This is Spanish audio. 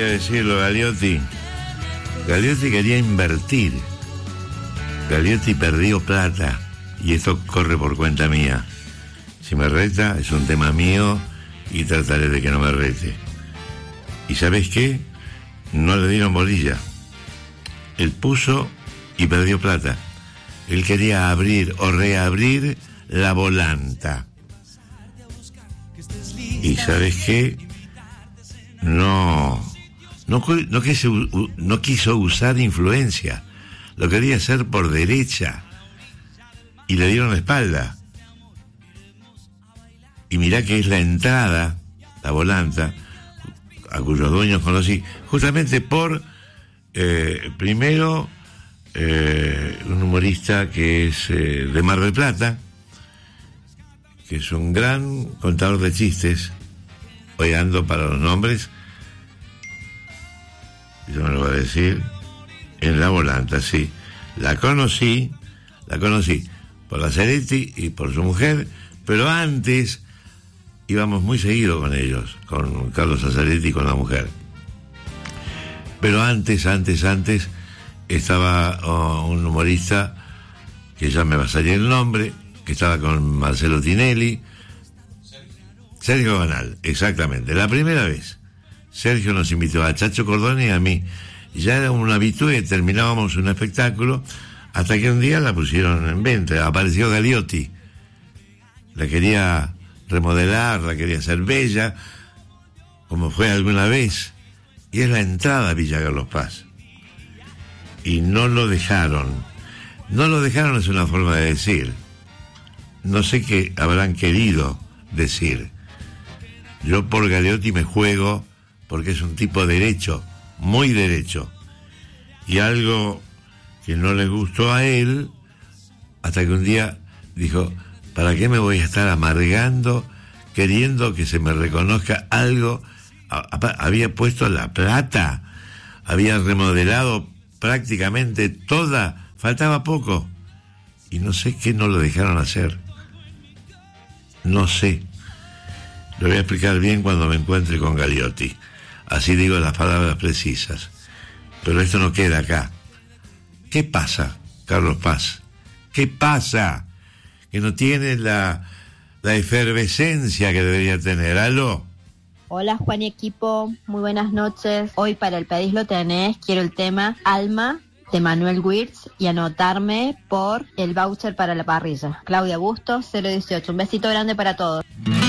a decirlo, Galeotti. Galeotti quería invertir. Galeotti perdió plata. Y esto corre por cuenta mía. Si me reta, es un tema mío y trataré de que no me rete. ¿Y sabes qué? No le dieron bolilla. Él puso y perdió plata. Él quería abrir o reabrir la volanta. ¿Y sabes qué? No quiso usar influencia. Lo quería hacer por derecha. Y le dieron la espalda. Y mirá que es la entrada, la volanta, a cuyos dueños conocí, justamente por, primero, un humorista que es de Mar del Plata, que es un gran contador de chistes. Hoy ando para los nombres, yo me lo voy a decir, en la volanta, sí. La conocí por la Zaretti y por su mujer, pero antes íbamos muy seguido con ellos, con Carlos Zaretti y con la mujer. Pero antes estaba un humorista que ya me va a salir el nombre, que estaba con Marcelo Tinelli, Sergio Banal, exactamente. La primera vez Sergio nos invitó a Chacho Cordone y a mí. Ya era un habitué, terminábamos un espectáculo, hasta que un día la pusieron en venta. Apareció Galeotti. La quería remodelar, la quería hacer bella, como fue alguna vez. Y es la entrada a Villa Carlos Paz. Y no lo dejaron. No lo dejaron es una forma de decir. No sé qué habrán querido decir. Yo por Galeotti me juego porque es un tipo derecho, muy derecho. Y algo que no le gustó a él, hasta que un día dijo, ¿para qué me voy a estar amargando queriendo que se me reconozca algo? Había puesto la plata, había remodelado prácticamente toda, faltaba poco. Y no sé qué no lo dejaron hacer. No sé. Lo voy a explicar bien cuando me encuentre con Galeotti. Así digo las palabras precisas. Pero esto no queda acá. ¿Qué pasa, Carlos Paz? ¿Qué pasa? Que no tiene la efervescencia que debería tener. ¿Aló? Hola Juan y equipo, muy buenas noches. Hoy para el Pedís lo tenés, quiero el tema Alma de Manuel Wirtz y anotarme por el voucher para la parrilla. Claudia Bustos, 018. Un besito grande para todos.